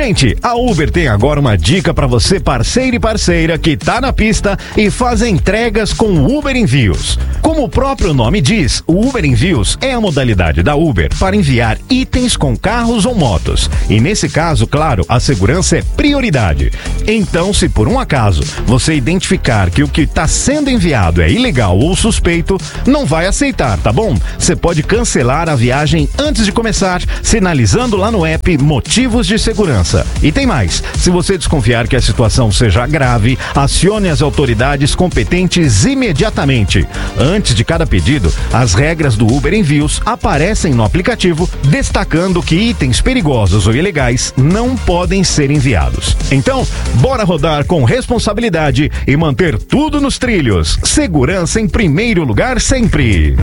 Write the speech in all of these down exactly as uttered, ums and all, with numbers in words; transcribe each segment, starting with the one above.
Gente, a Uber tem agora uma dica para você, parceiro e parceira, que tá na pista e faz entregas com o Uber Envios. Como o próprio nome diz, o Uber Envios é a modalidade da Uber para enviar itens com carros ou motos. E nesse caso, claro, a segurança é prioridade. Então, se por um acaso você identificar que o que está sendo enviado é ilegal ou suspeito, não vai aceitar, tá bom? Você pode cancelar a viagem antes de começar, sinalizando lá no app motivos de segurança. E tem mais, se você desconfiar que a situação seja grave, acione as autoridades competentes imediatamente. Antes de cada pedido, as regras do Uber Envios aparecem no aplicativo, destacando que itens perigosos ou ilegais não podem ser enviados. Então, bora rodar com responsabilidade e manter tudo nos trilhos. Segurança em primeiro lugar sempre.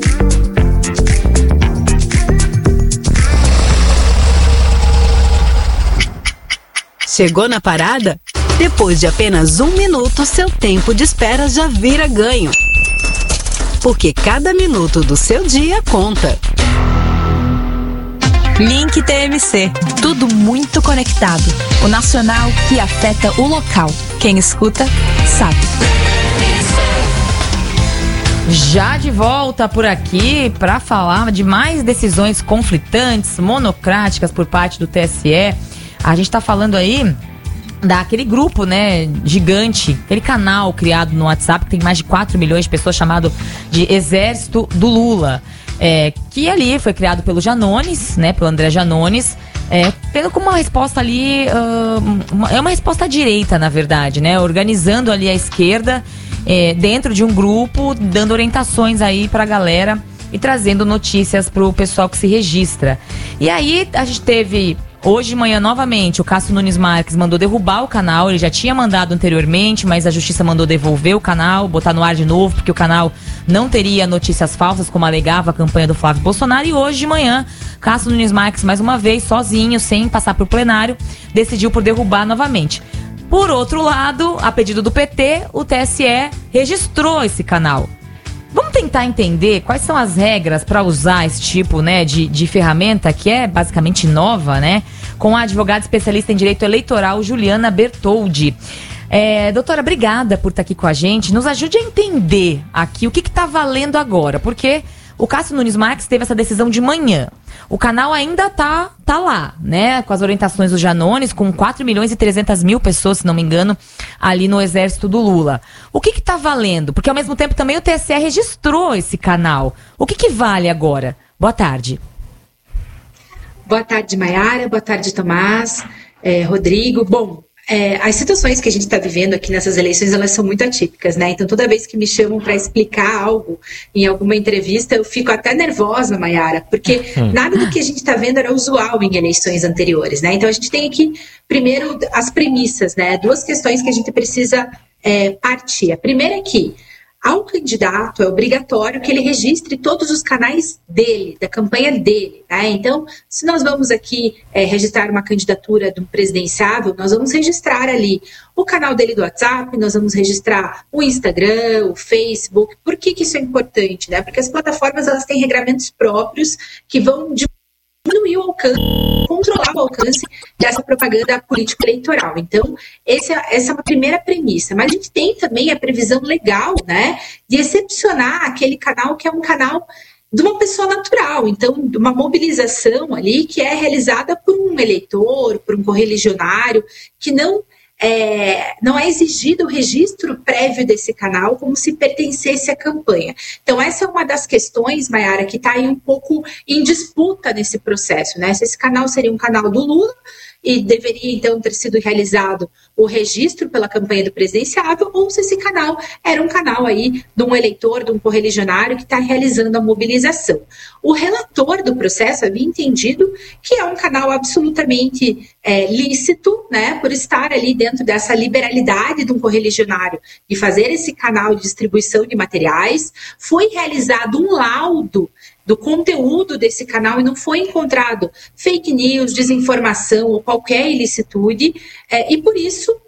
Chegou na parada? Depois de apenas um minuto, seu tempo de espera já vira ganho. Porque cada minuto do seu dia conta. Link T M C. Tudo muito conectado. O nacional que afeta o local. Quem escuta, sabe. Já de volta por aqui para falar de mais decisões conflitantes, monocráticas por parte do T S E. A gente tá falando aí daquele grupo, né, gigante, aquele canal criado no WhatsApp que tem mais de quatro milhões de pessoas, chamado de Exército do Lula, é, que ali foi criado pelo Janones, né, pelo André Janones, é, pelo como uma resposta ali, uh, uma, é uma resposta à direita, na verdade, né, organizando ali a esquerda é, dentro de um grupo, dando orientações aí pra galera e trazendo notícias pro pessoal que se registra. E aí a gente teve... Hoje de manhã, novamente, o Cássio Nunes Marques mandou derrubar o canal. Ele já tinha mandado anteriormente, mas a justiça mandou devolver o canal, botar no ar de novo, porque o canal não teria notícias falsas, como alegava a campanha do Flávio Bolsonaro. E hoje de manhã, Cássio Nunes Marques, mais uma vez, sozinho, sem passar por plenário, decidiu por derrubar novamente. Por outro lado, a pedido do P T, o T S E registrou esse canal. Vamos tentar entender quais são as regras para usar esse tipo, né, de, de ferramenta que é basicamente nova, né? Com a advogada especialista em direito eleitoral, Juliana Bertoldi. É, doutora, obrigada por estar aqui com a gente. Nos ajude a entender aqui o que está valendo agora, porque o Cássio Nunes Marques teve essa decisão de manhã. O canal ainda tá, tá lá, né? Com as orientações do Janones, com quatro milhões e trezentas mil pessoas, se não me engano, ali no Exército do Lula. O que que tá valendo? Porque ao mesmo tempo também o T S E registrou esse canal. O que que vale agora? Boa tarde. Boa tarde, Maiara. Boa tarde, Tomás. É, Rodrigo. Bom, É, as situações que a gente está vivendo aqui nessas eleições, elas são muito atípicas, né? Então, toda vez que me chamam para explicar algo em alguma entrevista, eu fico até nervosa, Maiara, porque nada do que a gente está vendo era usual em eleições anteriores, né? Então, a gente tem aqui, primeiro, as premissas, né? Duas questões que a gente precisa é, partir. A primeira é que, ao candidato, é obrigatório que ele registre todos os canais dele, da campanha dele, né? Então, se nós vamos aqui é, registrar uma candidatura de um presidenciável, nós vamos registrar ali o canal dele do WhatsApp, nós vamos registrar o Instagram, o Facebook. Por que que isso é importante, né? Porque as plataformas, elas têm regramentos próprios que vão diminuir o alcance, controlar o alcance dessa propaganda político-eleitoral. Então, essa, essa é uma primeira premissa. Mas a gente tem também a previsão legal, né, de excepcionar aquele canal que é um canal de uma pessoa natural. Então, uma mobilização ali que é realizada por um eleitor, por um correligionário, que não... É, não é exigido o registro prévio desse canal como se pertencesse à campanha. Então, essa é uma das questões, Maiara, que está aí um pouco em disputa nesse processo, né? Se esse canal seria um canal do Lula e deveria, então, ter sido realizado o registro pela campanha do presidenciável, ou se esse canal era um canal aí de um eleitor, de um correligionário que está realizando a mobilização. O relator do processo havia entendido que é um canal absolutamente é, lícito, né, por estar ali dentro dessa liberalidade de um correligionário de fazer esse canal de distribuição de materiais. Foi realizado um laudo do conteúdo desse canal e não foi encontrado fake news, desinformação ou qualquer ilicitude, é, e por isso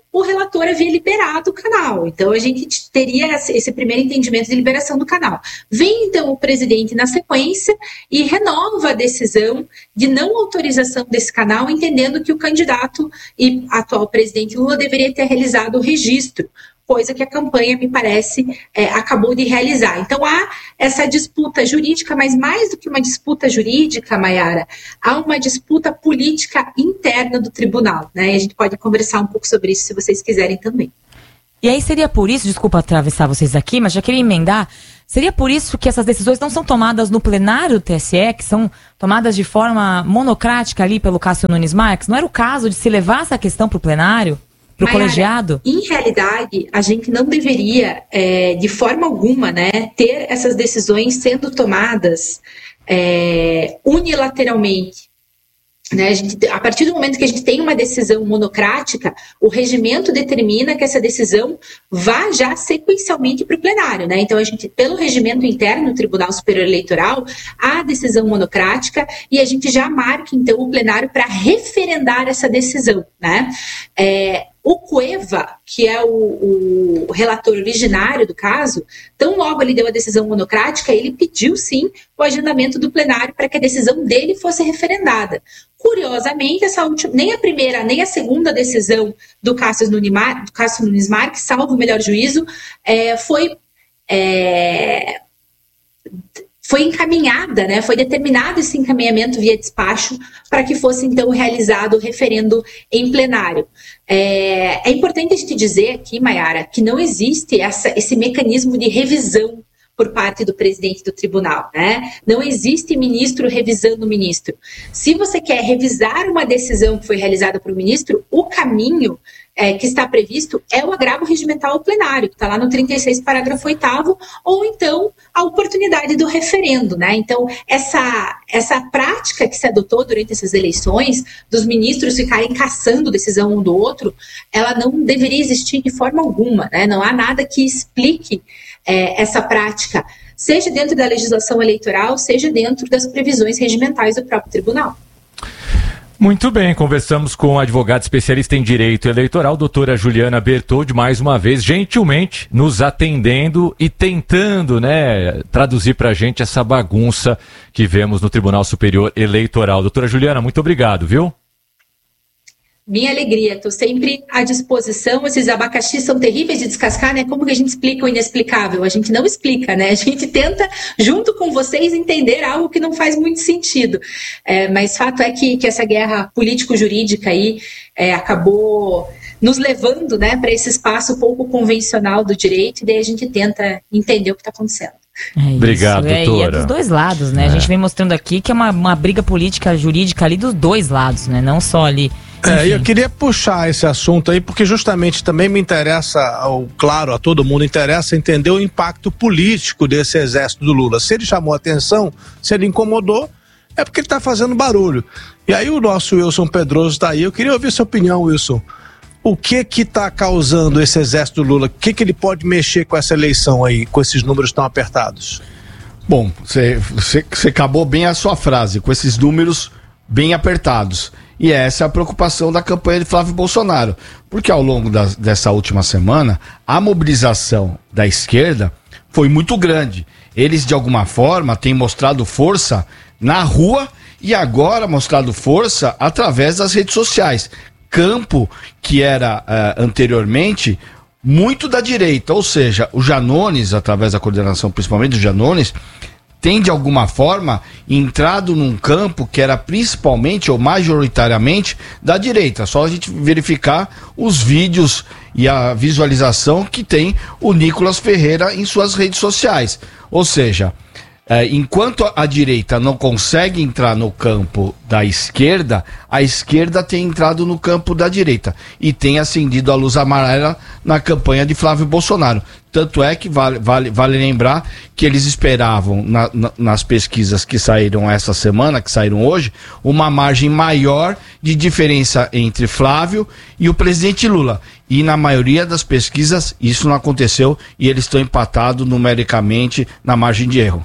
o relator havia liberado o canal. Então, a gente teria esse primeiro entendimento de liberação do canal. Vem, então, o presidente na sequência e renova a decisão de não autorização desse canal, entendendo que o candidato e atual presidente Lula deveria ter realizado o registro, coisa que a campanha, me parece, é, acabou de realizar. Então, há essa disputa jurídica, mas mais do que uma disputa jurídica, Mayara, há uma disputa política interna do tribunal, né? E a gente pode conversar um pouco sobre isso, se vocês quiserem também. E aí seria por isso, desculpa atravessar vocês aqui, mas já queria emendar, seria por isso que essas decisões não são tomadas no plenário do T S E, que são tomadas de forma monocrática ali pelo Cássio Nunes Marques? Não era o caso de se levar essa questão para o plenário? Para o colegiado? Em realidade, a gente não deveria, é, de forma alguma, né, ter essas decisões sendo tomadas é, unilateralmente. Né, a, gente, a partir do momento que a gente tem uma decisão monocrática, o regimento determina que essa decisão vá já sequencialmente para o plenário. Né? Então, a gente, pelo regimento interno do Tribunal Superior Eleitoral, há a decisão monocrática e a gente já marca, então, o plenário para referendar essa decisão. Né? É, O Cueva, que é o, o relator originário do caso, tão logo ele deu a decisão monocrática, ele pediu sim o agendamento do plenário para que a decisão dele fosse referendada. Curiosamente, essa última, nem a primeira nem a segunda decisão do Cássio Nunes, Mar, do Cássio Nunes Marques, salvo o melhor juízo, é, foi... É, foi encaminhada, né, foi determinado esse encaminhamento via despacho para que fosse, então, realizado o referendo em plenário. É, é importante a gente dizer aqui, Mayara, que não existe essa, esse mecanismo de revisão por parte do presidente do tribunal, né? Não existe ministro revisando o ministro. Se você quer revisar uma decisão que foi realizada por um ministro, o caminho é, que está previsto é o agravo regimental ao plenário, que está lá no trinta e seis, parágrafo oitavo, ou então a oportunidade do referendo, né? Então, essa, essa prática que se adotou durante essas eleições, dos ministros ficarem caçando decisão um do outro, ela não deveria existir de forma alguma, né? Não há nada que explique é, essa prática, seja dentro da legislação eleitoral, seja dentro das previsões regimentais do próprio tribunal. Muito bem, conversamos com a advogada especialista em direito eleitoral, doutora Juliana Bertoldi, mais uma vez, gentilmente nos atendendo e tentando, né, traduzir para a gente essa bagunça que vemos no Tribunal Superior Eleitoral. Doutora Juliana, muito obrigado, viu? Minha alegria, estou sempre à disposição. Esses abacaxis são terríveis de descascar, né? Como que a gente explica o inexplicável? A gente não explica, né? A gente tenta, junto com vocês, entender algo que não faz muito sentido. É, mas fato é que, que essa guerra político-jurídica aí é, acabou nos levando, né, para esse espaço pouco convencional do direito, e daí a gente tenta entender o que está acontecendo. É isso, Obrigado, é, doutora. E é dos dois lados, né? É. A gente vem mostrando aqui que é uma, uma briga política, jurídica ali dos dois lados, né? Não só ali. É, eu queria puxar esse assunto aí, porque justamente também me interessa, ao, claro, a todo mundo interessa entender o impacto político desse exército do Lula. Se ele chamou atenção, se ele incomodou, é porque ele está fazendo barulho. E aí o nosso Wilson Pedroso está aí. Eu queria ouvir sua opinião, Wilson. O que que está causando esse exército do Lula? O que que ele pode mexer com essa eleição aí, com esses números tão apertados? Bom, você acabou bem a sua frase, com esses números bem apertados. E essa é a preocupação da campanha de Flávio Bolsonaro, porque ao longo da, dessa última semana, a mobilização da esquerda foi muito grande. Eles, de alguma forma, têm mostrado força na rua e agora mostrado força através das redes sociais. Campo que era uh, anteriormente muito da direita, ou seja, o Janones, através da coordenação principalmente do Janones, tem de alguma forma entrado num campo que era principalmente ou majoritariamente da direita. Só a gente verificar os vídeos e a visualização que tem o Nicolas Ferreira em suas redes sociais. Ou seja, é, enquanto a direita não consegue entrar no campo da esquerda, a esquerda tem entrado no campo da direita e tem acendido a luz amarela na campanha de Flávio Bolsonaro. Tanto é que vale, vale, vale lembrar que eles esperavam, na, na, nas pesquisas que saíram essa semana, que saíram hoje, uma margem maior de diferença entre Flávio e o presidente Lula. E na maioria das pesquisas isso não aconteceu e eles estão empatados numericamente na margem de erro.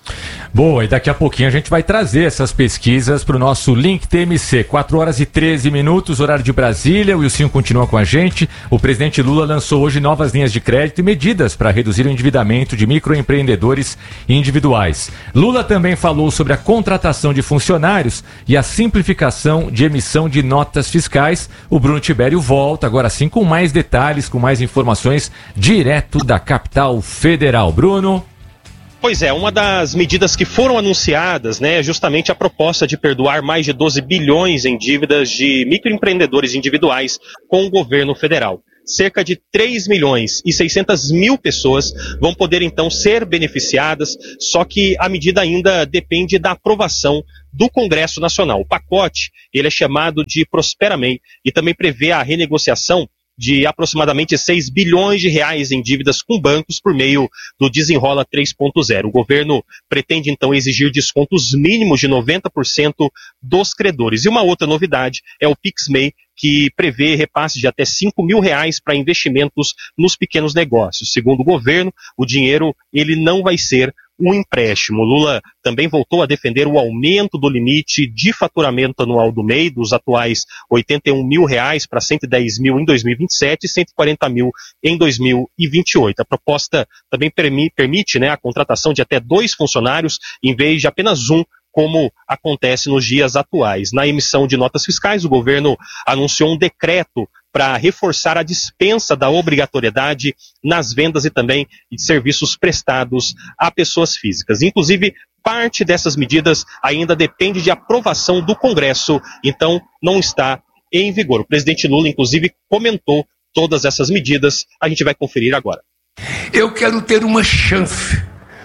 Boa, e daqui a pouquinho a gente vai trazer essas pesquisas para o nosso Link T M C. quatro horas e treze minutos, horário de Brasília. O Wilson continua com a gente. O presidente Lula lançou hoje novas linhas de crédito e medidas para reduzir o endividamento de microempreendedores individuais. Lula também falou sobre a contratação de funcionários e a simplificação de emissão de notas fiscais. O Bruno Tibério volta agora sim com mais detalhes, com mais informações direto da capital federal. Bruno. Pois é, uma das medidas que foram anunciadas, né, é justamente a proposta de perdoar mais de doze bilhões em dívidas de microempreendedores individuais com o governo federal. Cerca de três milhões e seiscentas mil pessoas vão poder então ser beneficiadas, só que a medida ainda depende da aprovação do Congresso Nacional. O pacote, ele é chamado de Prospera-MEI e também prevê a renegociação de aproximadamente seis bilhões de reais em dívidas com bancos por meio do Desenrola três ponto zero. O governo pretende então exigir descontos mínimos de noventa por cento dos credores. E uma outra novidade é o PixMEI, que prevê repasse de até cinco mil reais para investimentos nos pequenos negócios. Segundo o governo, o dinheiro ele não vai ser um empréstimo. Lula também voltou a defender o aumento do limite de faturamento anual do M E I, dos atuais oitenta e um mil reais para cento e dez mil em dois mil e vinte e sete e cento e quarenta mil em dois mil e vinte e oito. A proposta também permi- permite né, a contratação de até dois funcionários em vez de apenas um, como acontece nos dias atuais. Na emissão de notas fiscais, o governo anunciou um decreto para reforçar a dispensa da obrigatoriedade nas vendas e também de serviços prestados a pessoas físicas. Inclusive, parte dessas medidas ainda depende de aprovação do Congresso, então não está em vigor. O presidente Lula, inclusive, comentou todas essas medidas. A gente vai conferir agora. Eu quero ter uma chance.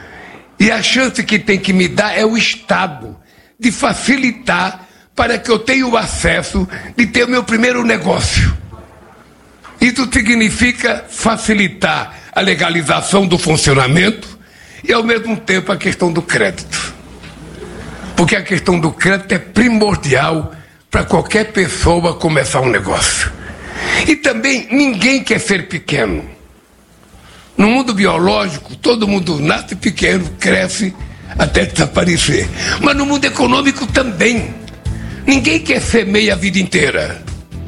E a chance que tem que me dar é o Estado, de facilitar para que eu tenha o acesso de ter o meu primeiro negócio. Isso significa facilitar a legalização do funcionamento e, ao mesmo tempo, a questão do crédito. Porque a questão do crédito é primordial para qualquer pessoa começar um negócio. E também ninguém quer ser pequeno. No mundo biológico, todo mundo nasce pequeno, cresce até desaparecer. Mas no mundo econômico também. Ninguém quer ser MEI a vida inteira.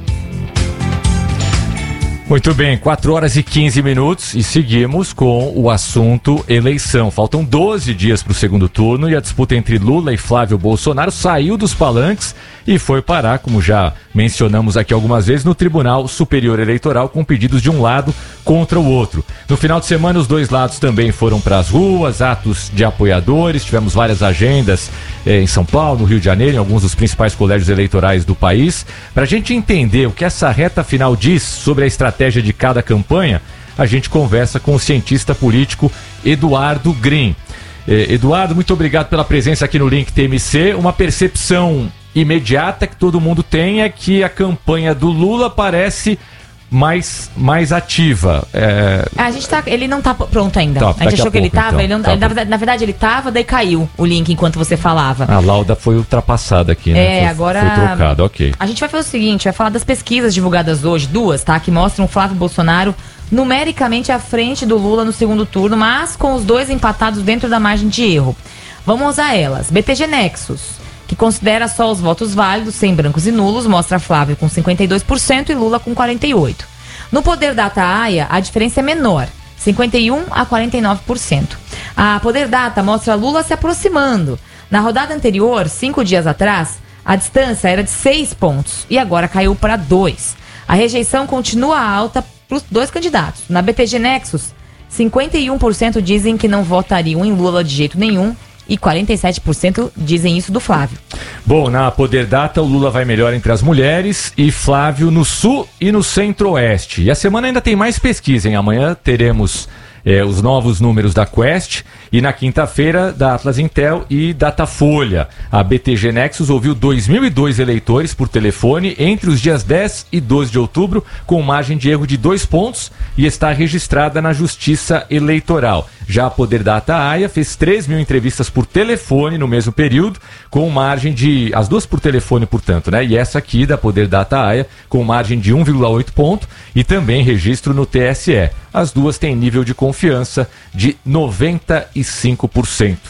Muito bem, quatro horas e quinze minutos e seguimos com o assunto eleição. Faltam doze dias para o segundo turno e a disputa entre Lula e Flávio Bolsonaro saiu dos palanques e foi parar, como já mencionamos aqui algumas vezes, no Tribunal Superior Eleitoral com pedidos de um lado contra o outro. No final de semana os dois lados também foram para as ruas, atos de apoiadores, tivemos várias agendas eh, em São Paulo, no Rio de Janeiro, em alguns dos principais colégios eleitorais do país. Para a gente entender o que essa reta final diz sobre a estratégia de cada campanha, a gente conversa com o cientista político Eduardo Green. Eh, Eduardo, muito obrigado pela presença aqui no Link T M C. Uma percepção imediata que todo mundo tem é que a campanha do Lula parece mais, mais ativa. É... A gente tá, ele não tá pronto ainda. Tá, a gente achou a que ele pouco, tava, então. ele não, Tá ele, na, bom. verdade, na verdade ele tava, daí caiu o link enquanto você falava. A lauda foi ultrapassada aqui, né? É, foi, agora foi trocada, ok. A gente vai fazer o seguinte, vai falar das pesquisas divulgadas hoje, duas, tá? Que mostram o Flávio Bolsonaro numericamente à frente do Lula no segundo turno, mas com os dois empatados dentro da margem de erro. Vamos usar elas. B T G Nexus, que considera só os votos válidos, sem brancos e nulos, mostra Flávio com cinquenta e dois por cento e Lula com quarenta e oito por cento. No Poder Data AIA, a diferença é menor, cinquenta e um a quarenta e nove por cento. A Poder Data mostra Lula se aproximando. Na rodada anterior, cinco dias atrás, a distância era de seis pontos e agora caiu para dois. A rejeição continua alta para os dois candidatos. Na B T G Nexus, cinquenta e um por cento dizem que não votariam em Lula de jeito nenhum e quarenta e sete por cento dizem isso do Flávio. Bom, na Poder Data, o Lula vai melhor entre as mulheres e Flávio no Sul e no Centro-Oeste. E a semana ainda tem mais pesquisa, hein? Amanhã teremos eh, os novos números da Quest e na quinta-feira da Atlas Intel e Datafolha. A B T G Nexus ouviu dois mil e dois eleitores por telefone entre os dias dez e doze de outubro, com margem de erro de dois pontos e está registrada na Justiça Eleitoral. Já a Poder Data AIA fez três mil entrevistas por telefone no mesmo período, com margem de... as duas por telefone, portanto, né? E essa aqui da Poder Data AIA com margem de um vírgula oito ponto e também registro no T S E. As duas têm nível de confiança de noventa e cinco por cento.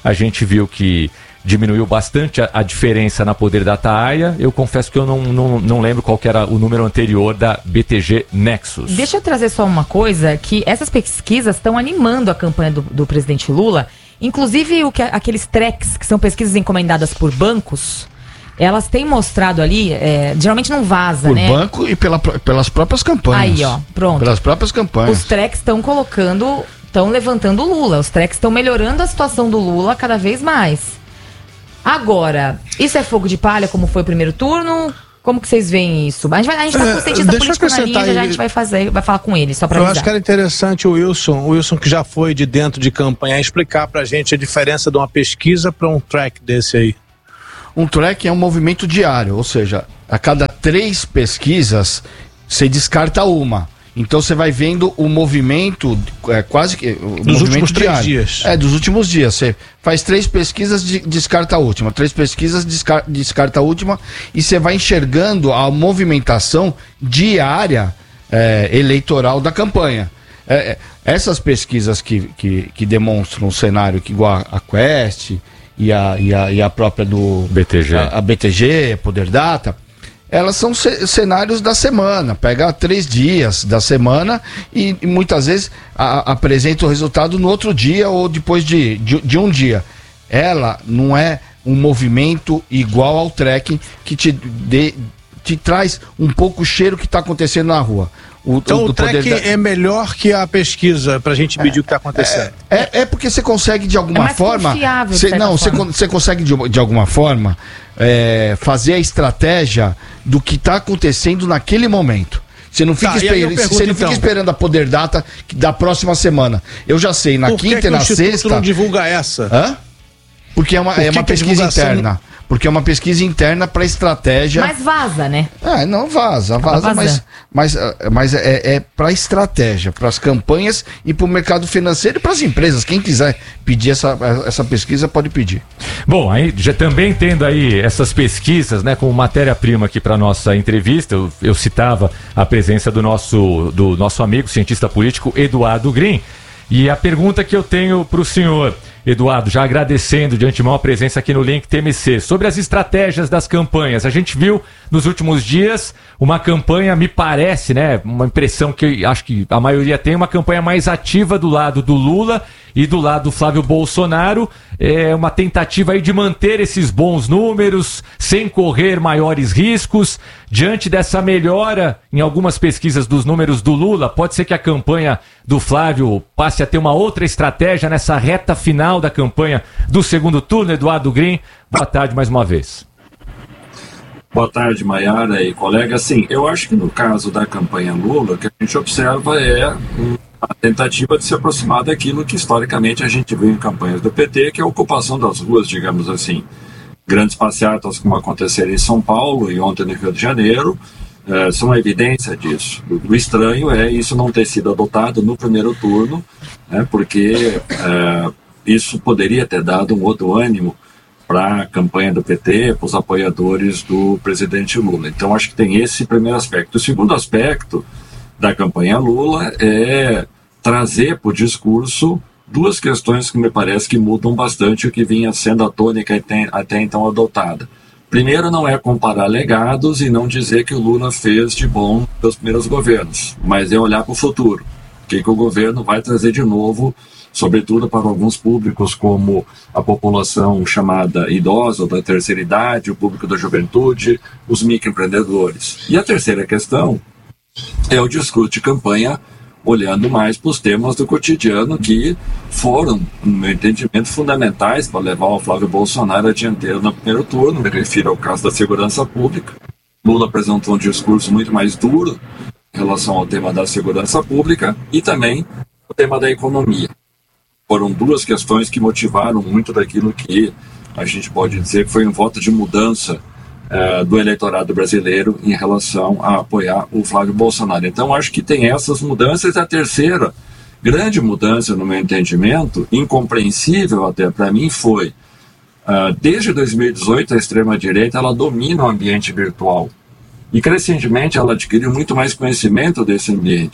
a gente viu que diminuiu bastante a, a diferença na Poder Data Aia. Eu confesso que eu não, não, não lembro qual que era o número anterior da B T G Nexus. Deixa eu trazer só uma coisa, que essas pesquisas estão animando a campanha do, do presidente Lula. Inclusive o que, aqueles tracks, que são pesquisas encomendadas por bancos, elas têm mostrado ali, é, geralmente não vaza, por né? Por banco e pela, pelas próprias campanhas. Aí, ó, pronto. Pelas próprias campanhas. Os tracks estão colocando, estão levantando o Lula. Os tracks estão melhorando a situação do Lula cada vez mais. Agora, isso é fogo de palha, como foi o primeiro turno? Como que vocês veem isso? A gente, vai, a gente tá com o cientista é, político na linha, já, já a gente vai, fazer, vai falar com ele, só pra Eu avisar. acho que era interessante o Wilson, o Wilson que já foi de dentro de campanha, explicar pra gente a diferença de uma pesquisa para um track desse aí. Um track é um movimento diário, ou seja, a cada três pesquisas, você descarta uma. Então você vai vendo o movimento, é, quase que... O dos movimento últimos três diário. dias. É, dos últimos dias. Você faz três pesquisas, de, descarta a última. Três pesquisas, descar, descarta a última. E você vai enxergando a movimentação diária é, eleitoral da campanha. É, essas pesquisas que, que, que demonstram um cenário que igual a Quest e a, e a, e a própria do... B T G. A, a B T G, Poder Data... Elas são cenários da semana, pega três dias da semana e, e muitas vezes a, apresenta o resultado no outro dia ou depois de, de, de um dia. Ela não é um movimento igual ao tracking que te, de, te traz um pouco o cheiro que está acontecendo na rua. O, então o, o tracking da... é melhor que a pesquisa pra gente medir é, o que está acontecendo. É, é, é porque você consegue de alguma é mais forma. Cê, não, você con consegue de, de alguma forma é, fazer a estratégia do que está acontecendo naquele momento. Você não fica, tá, esper pergunto, você não fica então, esperando a Poder Data da próxima semana. Eu já sei, na por quinta que e na que o sexta. Não divulga essa? Hã? Porque é uma, por é uma pesquisa interna. Não... Porque é uma pesquisa interna para estratégia. Mas vaza, né? Ah, não vaza, vaza, mas, mas, mas é, é para estratégia, para as campanhas e para o mercado financeiro e para as empresas. Quem quiser pedir essa, essa pesquisa pode pedir. Bom, aí já também tendo aí essas pesquisas, né, como matéria-prima aqui para nossa entrevista, eu, eu citava a presença do nosso, do nosso amigo cientista político Eduardo Green. E a pergunta que eu tenho para o senhor, Eduardo, já agradecendo de antemão a presença aqui no Link T M C, sobre as estratégias das campanhas. A gente viu nos últimos dias uma campanha, me parece, né, uma impressão que acho que a maioria tem, uma campanha mais ativa do lado do Lula e do lado do Flávio Bolsonaro, é uma tentativa aí de manter esses bons números, sem correr maiores riscos. Diante dessa melhora em algumas pesquisas dos números do Lula, pode ser que a campanha do Flávio passe a ter uma outra estratégia nessa reta final da campanha do segundo turno. Eduardo Green, boa tarde mais uma vez. Boa tarde, Maiara e colega. Sim, eu acho que no caso da campanha Lula, o que a gente observa é a tentativa de se aproximar daquilo que historicamente a gente viu em campanhas do P T, que é a ocupação das ruas, digamos assim. Grandes passeatas como aconteceram em São Paulo e ontem no Rio de Janeiro, eh, são a evidência disso. O estranho é isso não ter sido adotado no primeiro turno, né, porque eh, isso poderia ter dado um outro ânimo para a campanha do P T, para os apoiadores do presidente Lula. Então acho que tem esse primeiro aspecto. O segundo aspecto da campanha Lula é trazer para o discurso duas questões que me parece que mudam bastante o que vinha sendo a tônica até, até então adotada. Primeiro, não é comparar legados e não dizer que o Lula fez de bom nos primeiros governos, mas é olhar para o futuro. O que, que o governo vai trazer de novo, sobretudo para alguns públicos como a população chamada idosa ou da terceira idade, o público da juventude, os microempreendedores. E a terceira questão é o discurso de campanha olhando mais para os temas do cotidiano que foram, no meu entendimento, fundamentais para levar o Flávio Bolsonaro à dianteira no primeiro turno. Me refiro ao caso da segurança pública. Lula apresentou um discurso muito mais duro em relação ao tema da segurança pública e também o tema da economia. Foram duas questões que motivaram muito daquilo que a gente pode dizer que foi um voto de mudança Uh, do eleitorado brasileiro em relação a apoiar o Flávio Bolsonaro. Então acho que tem essas mudanças. A terceira grande mudança, no meu entendimento, incompreensível até para mim, foi uh, desde dois mil e dezoito a extrema-direita ela domina o ambiente virtual e crescentemente ela adquiriu muito mais conhecimento desse ambiente.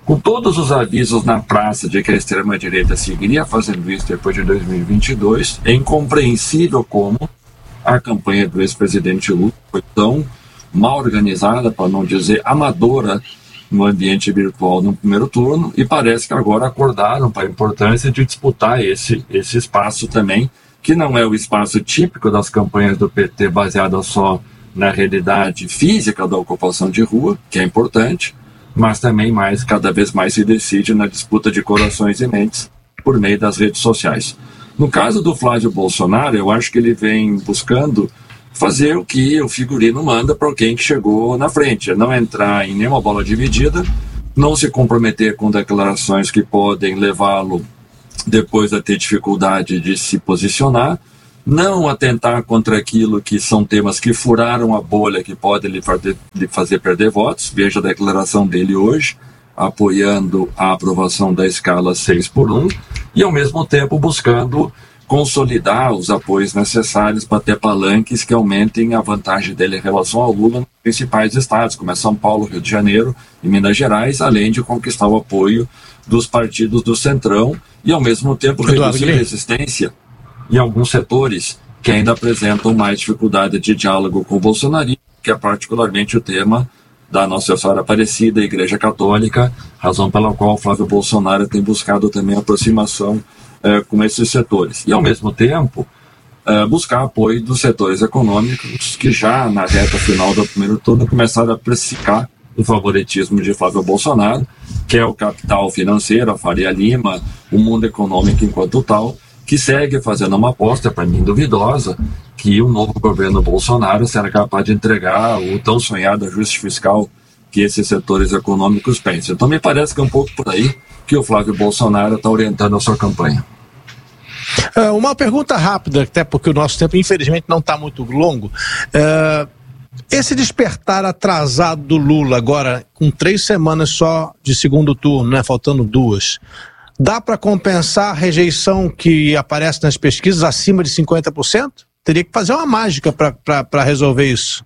Com todos os avisos na praça de que a extrema-direita seguiria fazendo isso depois de dois mil e vinte e dois, é incompreensível como a campanha do ex-presidente Lula foi tão mal organizada, para não dizer amadora, no ambiente virtual no primeiro turno, e parece que agora acordaram para a importância de disputar esse, esse espaço também, que não é o espaço típico das campanhas do P T baseada só na realidade física da ocupação de rua, que é importante, mas também mais, cada vez mais se decide na disputa de corações e mentes por meio das redes sociais. No caso do Flávio Bolsonaro, eu acho que ele vem buscando fazer o que o figurino manda para alguém que chegou na frente, é não entrar em nenhuma bola dividida, não se comprometer com declarações que podem levá-lo depois a ter dificuldade de se posicionar, não atentar contra aquilo que são temas que furaram a bolha, que podem lhe fazer, lhe fazer perder votos. Veja a declaração dele hoje, apoiando a aprovação da escala seis por um, e ao mesmo tempo buscando consolidar os apoios necessários para ter palanques que aumentem a vantagem dele em relação ao Lula nos principais estados, como é São Paulo, Rio de Janeiro e Minas Gerais, além de conquistar o apoio dos partidos do Centrão e, ao mesmo tempo, reduzir a resistência em alguns setores que ainda apresentam mais dificuldade de diálogo com o bolsonarismo, que é particularmente o tema da Nossa Senhora Aparecida, a Igreja Católica, razão pela qual Flávio Bolsonaro tem buscado também aproximação eh, com esses setores. E, ao mesmo tempo, eh, buscar apoio dos setores econômicos que já, na reta final do primeiro turno, começaram a precificar o favoritismo de Flávio Bolsonaro, que é o capital financeiro, a Faria Lima, o mundo econômico enquanto tal, que segue fazendo uma aposta, para mim duvidosa, que o novo governo Bolsonaro será capaz de entregar o tão sonhado ajuste fiscal que esses setores econômicos pensam. Então me parece que é um pouco por aí que o Flávio Bolsonaro está orientando a sua campanha. Uh, uma pergunta rápida, até porque o nosso tempo infelizmente não está muito longo. Uh, esse despertar atrasado do Lula agora, com três semanas só de segundo turno, né, faltando duas, dá para compensar a rejeição que aparece nas pesquisas acima de cinquenta por cento? Teria que fazer uma mágica para resolver isso.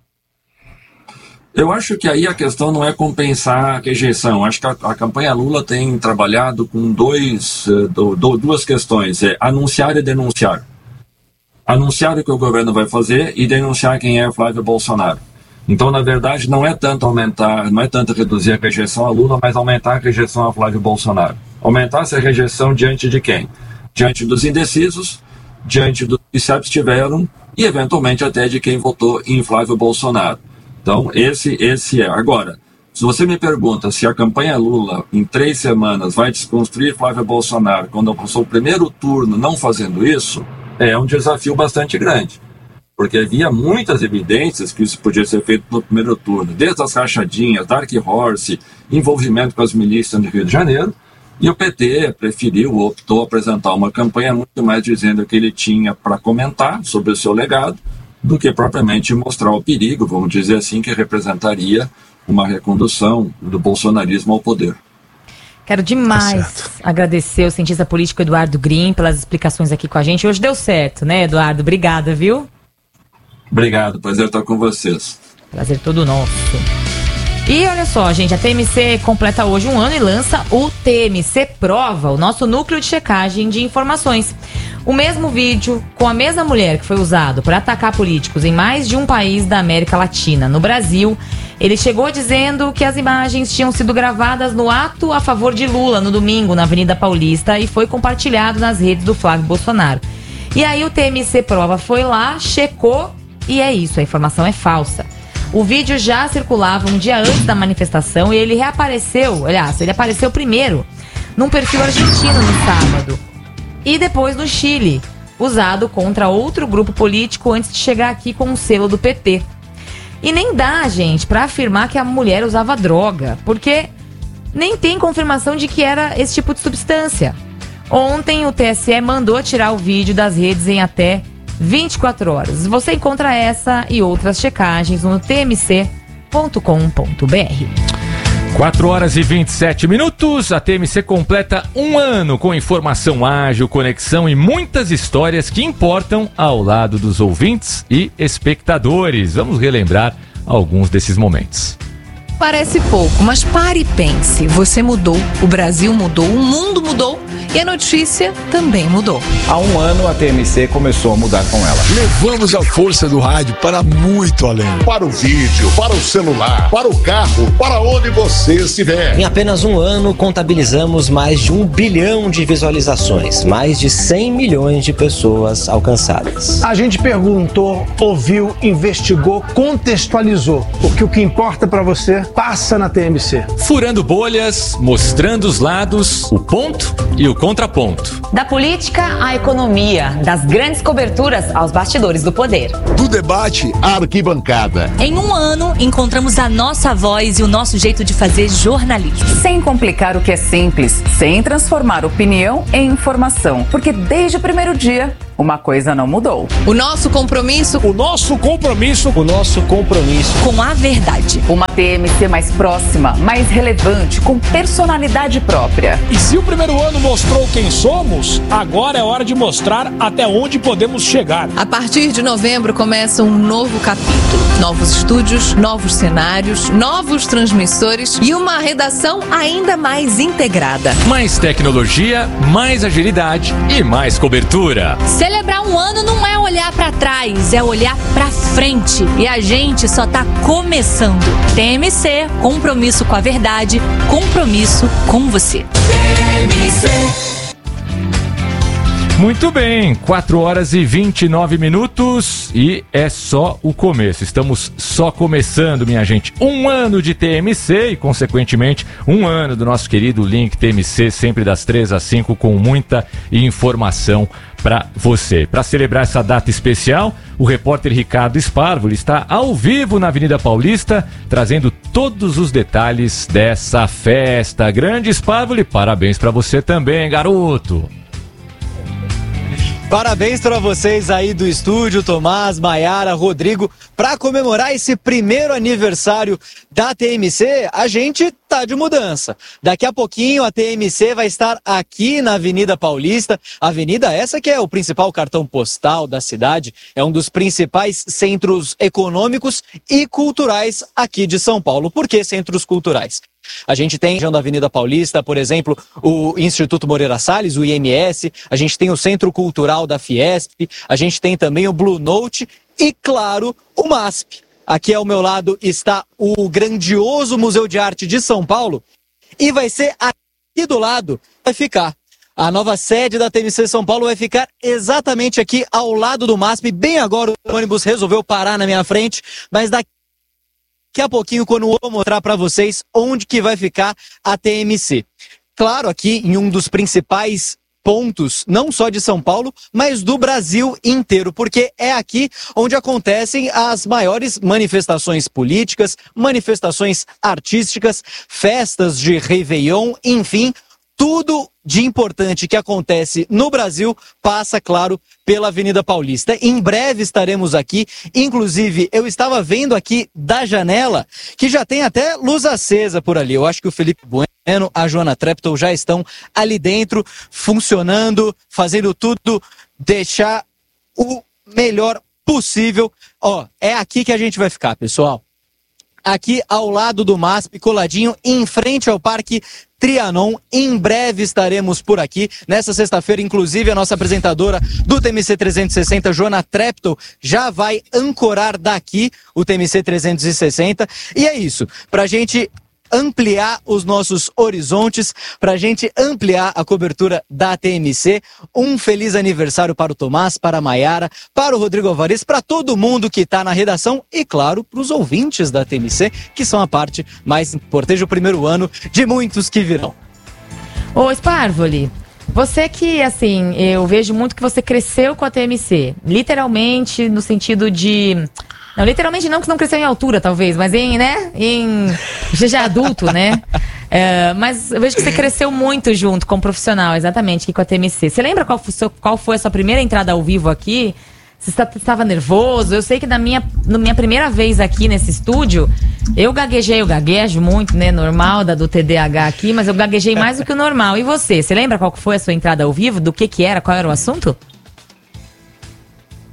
Eu acho que aí a questão não é compensar a rejeição. Acho que a, a campanha Lula tem trabalhado com dois, do, do, duas questões. É anunciar e denunciar. Anunciar o que o governo vai fazer e denunciar quem é Flávio Bolsonaro. Então, na verdade, não é tanto aumentar, não é tanto reduzir a rejeição a Lula, mas aumentar a rejeição a Flávio Bolsonaro. Aumentar essa rejeição diante de quem? Diante dos indecisos, diante dos que se abstiveram e, eventualmente, até de quem votou em Flávio Bolsonaro. Então, esse, esse é. Agora, se você me pergunta se a campanha Lula, em três semanas, vai desconstruir Flávio Bolsonaro quando passou o primeiro turno não fazendo isso, é um desafio bastante grande. Porque havia muitas evidências que isso podia ser feito no primeiro turno, desde as rachadinhas, Dark Horse, envolvimento com as milícias do Rio de Janeiro, e o P T preferiu, optou apresentar uma campanha muito mais dizendo que ele tinha para comentar sobre o seu legado, do que propriamente mostrar o perigo, vamos dizer assim, que representaria uma recondução do bolsonarismo ao poder. Quero demais tá agradecer o cientista político Eduardo Green pelas explicações aqui com a gente. Hoje deu certo, né, Eduardo? Obrigada, viu? Obrigado, prazer estar com vocês. Prazer todo nosso. E olha só, gente, a T M C completa hoje um ano e lança o T M C Prova, o nosso núcleo de checagem de informações. O mesmo vídeo com a mesma mulher que foi usado para atacar políticos em mais de um país da América Latina. No Brasil, ele chegou dizendo que as imagens tinham sido gravadas no ato a favor de Lula no domingo na Avenida Paulista e foi compartilhado nas redes do Flávio Bolsonaro. E aí o T M C Prova foi lá, checou e é isso, a informação é falsa. O vídeo já circulava um dia antes da manifestação e ele reapareceu, aliás, ele apareceu primeiro num perfil argentino no sábado e depois no Chile, usado contra outro grupo político antes de chegar aqui com o selo do P T. E nem dá, gente, pra afirmar que a mulher usava droga, porque nem tem confirmação de que era esse tipo de substância. Ontem o T S E mandou tirar o vídeo das redes em até vinte e quatro horas. Você encontra essa e outras checagens no t m c ponto com ponto b r. quatro horas e vinte e sete minutos, a T M C completa um ano com informação ágil, conexão e muitas histórias que importam ao lado dos ouvintes e espectadores. Vamos relembrar alguns desses momentos. Parece pouco, mas pare e pense. Você mudou, o Brasil mudou, o mundo mudou e a notícia também mudou. Há um ano a T M C começou a mudar com ela. Levamos a força do rádio para muito além. Para o vídeo, para o celular, para o carro, para onde você estiver. Em apenas um ano, contabilizamos mais de um bilhão de visualizações, mais de cem milhões de pessoas alcançadas. A gente perguntou, ouviu, investigou, contextualizou. Porque o que importa para você passa na T M C. Furando bolhas, mostrando os lados, o ponto e o contraponto. Da política à economia, das grandes coberturas aos bastidores do poder. Do debate à arquibancada. Em um ano, encontramos a nossa voz e o nosso jeito de fazer jornalismo. Sem complicar o que é simples, sem transformar opinião em informação. Porque desde o primeiro dia, uma coisa não mudou. O nosso compromisso, o nosso compromisso, o nosso compromisso com a verdade. Uma T M C mais próxima, mais relevante, com personalidade própria. E se o primeiro ano mostrou quem somos, agora é hora de mostrar até onde podemos chegar. A partir de novembro começa um novo capítulo. Novos estúdios, novos cenários, novos transmissores e uma redação ainda mais integrada. Mais tecnologia, mais agilidade e mais cobertura. Celebrar um ano não é olhar pra trás, é olhar pra frente. E a gente só tá começando. T M C, compromisso com a verdade, compromisso com você. T M C. Muito bem, quatro horas e vinte e nove minutos e é só o começo. Estamos só começando, minha gente. Um ano de T M C e, consequentemente, um ano do nosso querido Link T M C, sempre das três às cinco, com muita informação para você. Para celebrar essa data especial, o repórter Ricardo Sparvoli está ao vivo na Avenida Paulista, trazendo todos os detalhes dessa festa. Grande Sparvoli, parabéns para você também, garoto! Parabéns para vocês aí do estúdio, Tomás, Maiara, Rodrigo. Para comemorar esse primeiro aniversário da T M C, a gente tá de mudança. Daqui a pouquinho a T M C vai estar aqui na Avenida Paulista. Avenida essa que é o principal cartão postal da cidade, é um dos principais centros econômicos e culturais aqui de São Paulo. Por que centros culturais? A gente tem na Avenida Paulista, por exemplo, o Instituto Moreira Salles, o I M S, a gente tem o Centro Cultural da Fiesp, a gente tem também o Blue Note e, claro, o MASP. Aqui ao meu lado está o grandioso Museu de Arte de São Paulo e vai ser aqui do lado, vai ficar. A nova sede da T M C São Paulo vai ficar exatamente aqui ao lado do MASP. Bem agora o ônibus resolveu parar na minha frente, mas daqui Daqui a pouquinho, quando eu vou mostrar para vocês onde que vai ficar a T M C. Claro, aqui em um dos principais pontos, não só de São Paulo, mas do Brasil inteiro, porque é aqui onde acontecem as maiores manifestações políticas, manifestações artísticas, festas de Réveillon, enfim, tudo de importante que acontece no Brasil passa, claro, pela Avenida Paulista. Em breve estaremos aqui. Inclusive, eu estava vendo aqui da janela que já tem até luz acesa por ali. Eu acho que o Felipe Bueno, a Joana Treptow já estão ali dentro, funcionando, fazendo tudo, deixar o melhor possível. Ó, é aqui que a gente vai ficar, pessoal. Aqui ao lado do MASP, coladinho, em frente ao Parque Trianon. Em breve estaremos por aqui. Nessa sexta-feira, inclusive, a nossa apresentadora do T M C trezentos e sessenta, Joana Treptow, já vai ancorar daqui o T M C trezentos e sessenta. E é isso, pra gente ampliar os nossos horizontes, pra gente ampliar a cobertura da T M C. Um feliz aniversário para o Tomás, para a Maiara, para o Rodrigo Alvarez, para todo mundo que está na redação e, claro, para os ouvintes da T M C, que são a parte mais importante do primeiro ano de muitos que virão. Ô, Sparvoli, você que, assim, eu vejo muito que você cresceu com a T M C, literalmente no sentido de... Não, literalmente não, que não cresceu em altura, talvez, mas em, né, em... já adulto, né? É, mas eu vejo que você cresceu muito junto com o profissional, exatamente, aqui com a T M C. Você lembra qual foi, qual foi a sua primeira entrada ao vivo aqui? Você estava nervoso? Eu sei que na minha, na minha primeira vez aqui nesse estúdio, eu gaguejei, eu gaguejo muito, né, normal, da, do T D A H aqui, mas eu gaguejei mais do que o normal. E você? Você lembra qual foi a sua entrada ao vivo? Do que que era? Qual era o assunto?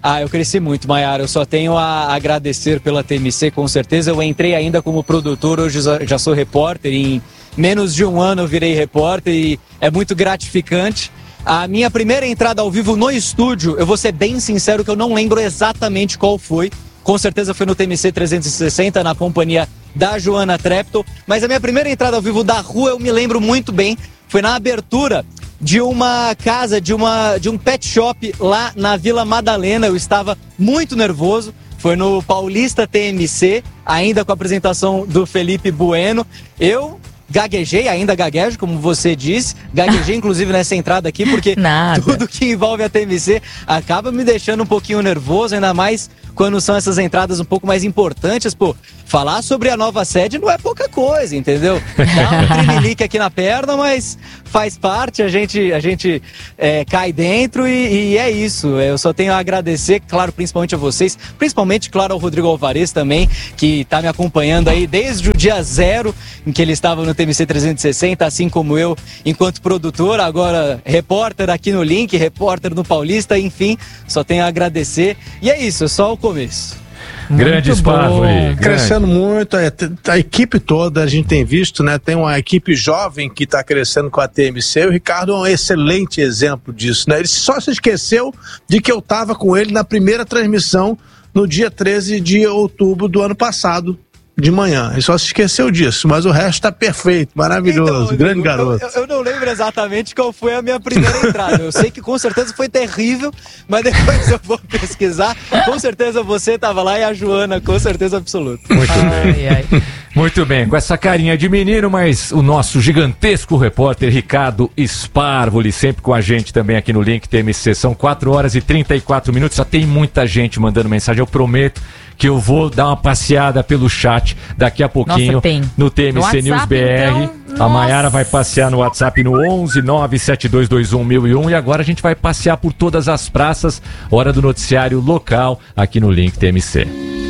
Ah, eu cresci muito, Maiara. Eu só tenho a agradecer pela T M C, com certeza. Eu entrei ainda como produtor, hoje já sou repórter. Em menos de um ano eu virei repórter e é muito gratificante. A minha primeira entrada ao vivo no estúdio, eu vou ser bem sincero que eu não lembro exatamente qual foi. Com certeza foi no T M C trezentos e sessenta, na companhia da Joana Treptow. Mas a minha primeira entrada ao vivo da rua eu me lembro muito bem. Foi na abertura de uma casa, de, uma, de um pet shop lá na Vila Madalena. Eu estava muito nervoso. Foi no Paulista T M C, ainda com a apresentação do Felipe Bueno. Eu gaguejei, ainda gaguejo, como você disse. Gaguejei, inclusive, nessa entrada aqui, porque Nada. tudo que envolve a T M C acaba me deixando um pouquinho nervoso, ainda mais quando são essas entradas um pouco mais importantes. Pô, falar sobre a nova sede não é pouca coisa, entendeu? Dá um tremelique aqui na perna, mas faz parte, a gente, a gente é, cai dentro e, e é isso. Eu só tenho a agradecer, claro, principalmente a vocês, principalmente, claro, ao Rodrigo Alvarez também, que está me acompanhando aí desde o dia zero em que ele estava no T M C trezentos e sessenta, assim como eu, enquanto produtor, agora repórter aqui no Link, repórter no Paulista, enfim, só tenho a agradecer. E é isso, é só o começo. Grande Spávoli. Crescendo muito, é, a equipe toda, a gente tem visto, né? Tem uma equipe jovem que está crescendo com a T M C. O Ricardo é um excelente exemplo disso, né? Ele só se esqueceu de que eu estava com ele na primeira transmissão no dia treze de outubro do ano passado, de manhã. Ele só se esqueceu disso, mas o resto tá perfeito, maravilhoso, então, grande garoto. Eu, eu não lembro exatamente qual foi a minha primeira entrada. Eu sei que com certeza foi terrível, mas depois eu vou pesquisar. Com certeza você tava lá e a Joana, com certeza absoluta. Muito bem. Ai, ai. Muito bem, com essa carinha de menino, mas o nosso gigantesco repórter Ricardo Spávoli, sempre com a gente também aqui no Link T M C. São quatro horas e trinta e quatro minutos, já tem muita gente mandando mensagem. Eu prometo que eu vou dar uma passeada pelo chat daqui a pouquinho. Nossa, tem. No T M C no News WhatsApp, B R. Então, a Maiara vai passear no WhatsApp no onze nove sete dois dois um mil e um e agora a gente vai passear por todas as praças, hora do noticiário local aqui no Link T M C.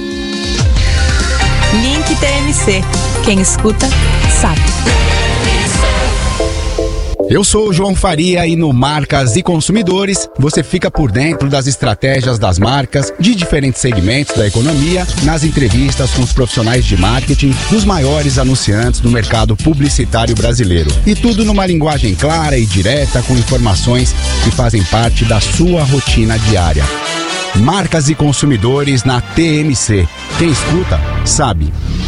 Link T M C. Quem escuta, sabe. Eu sou o João Faria e no Marcas e Consumidores você fica por dentro das estratégias das marcas de diferentes segmentos da economia, nas entrevistas com os profissionais de marketing dos maiores anunciantes do mercado publicitário brasileiro. E tudo numa linguagem clara e direta com informações que fazem parte da sua rotina diária. Marcas e Consumidores na T M C. Quem escuta, sabe.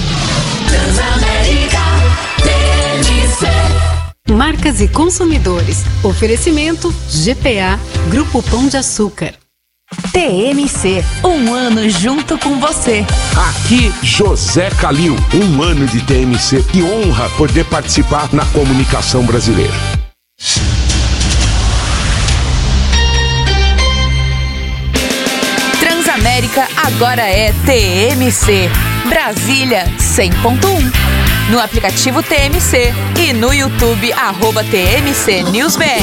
Marcas e Consumidores. Oferecimento G P A, Grupo Pão de Açúcar. T M C, um ano junto com você. Aqui, José Calil, um ano de T M C. Que honra poder participar na comunicação brasileira. Transamérica agora é T M C. Brasília cem ponto um. No aplicativo T M C e no YouTube, arroba T M C News B R.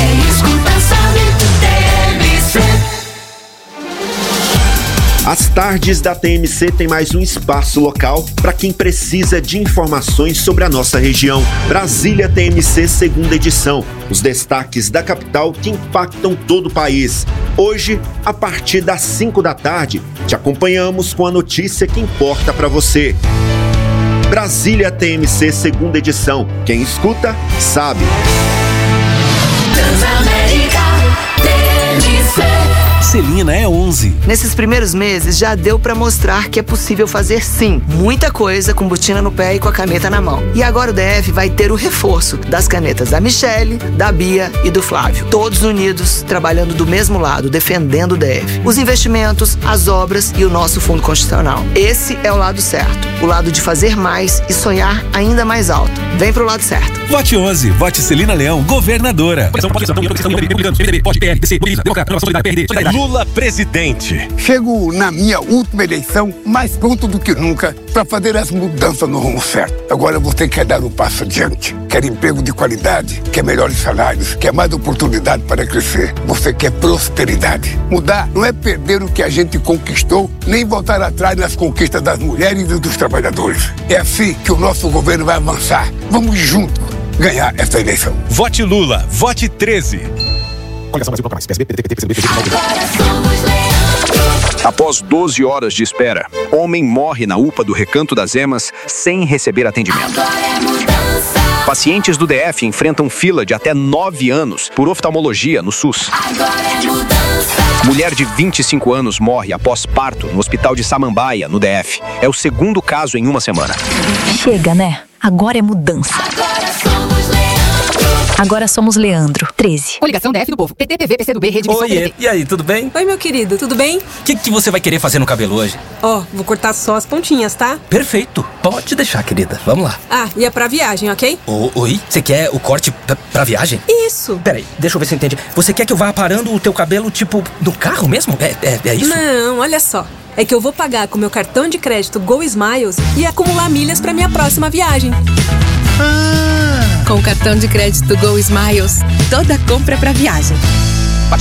As tardes da T M C tem mais um espaço local para quem precisa de informações sobre a nossa região. Brasília T M C segunda edição. Os destaques da capital que impactam todo o país. Hoje, a partir das cinco da tarde, te acompanhamos com a notícia que importa para você. Brasília T M C segunda edição. Quem escuta, sabe. Transamérica T M C. Celina é onze. Nesses primeiros meses já deu pra mostrar que é possível fazer sim muita coisa com botina no pé e com a caneta na mão. E agora o D F vai ter o reforço das canetas da Michele, da Bia e do Flávio. Todos unidos, trabalhando do mesmo lado, defendendo o D F. Os investimentos, as obras e o nosso fundo constitucional. Esse é o lado certo. O lado de fazer mais e sonhar ainda mais alto. Vem pro lado certo. Vote onze. Vote Celina Leão, governadora. Lula presidente. Chego na minha última eleição mais pronto do que nunca para fazer as mudanças no rumo certo. Agora você quer dar um passo adiante, quer emprego de qualidade, quer melhores salários, quer mais oportunidade para crescer. Você quer prosperidade. Mudar não é perder o que a gente conquistou, nem voltar atrás nas conquistas das mulheres e dos trabalhadores. É assim que o nosso governo vai avançar. Vamos juntos ganhar essa eleição. Vote Lula. Vote treze. Agora somos Leandro. Após doze horas de espera, homem morre na U P A do Recanto das Emas sem receber atendimento. Pacientes do D F enfrentam fila de até nove anos por oftalmologia no SUS. Mulher de vinte e cinco anos morre após parto no Hospital de Samambaia, no D F. É o segundo caso em uma semana. Chega, né? Agora é mudança. Agora somos Leandro, treze. Coligação D F do Povo. P T, P V, P C do B, Rede Missão. Oi, e aí, tudo bem? Oi, meu querido, tudo bem? O que, que você vai querer fazer no cabelo hoje? Ó, oh, vou cortar só as pontinhas, tá? Perfeito. Pode deixar, querida. Vamos lá. Ah, e é pra viagem, ok? O, oi? Você quer o corte pra, pra viagem? Isso. Peraí, deixa eu ver se eu entendi. Você quer que eu vá aparando o teu cabelo, tipo, no carro mesmo? É, é, é isso? Não, olha só. É que eu vou pagar com meu cartão de crédito Go Smiles e acumular milhas pra minha próxima viagem. Ah! Com o cartão de crédito Go Smiles, toda compra é pra viagem.